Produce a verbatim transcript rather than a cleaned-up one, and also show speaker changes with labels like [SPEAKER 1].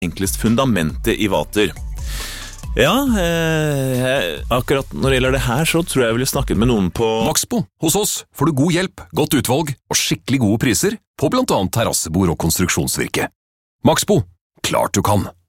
[SPEAKER 1] enklest fundamentet i vater. Ja, eh, akkurat når det gjelder det her, så tror jeg jeg ville snakket med noen på
[SPEAKER 2] Maxbo. Hos oss får du god hjelp, godt utvalg og skikkelig gode priser på blant annet terrassebord og konstruksjonsvirke. Maxbo. Klart du kan.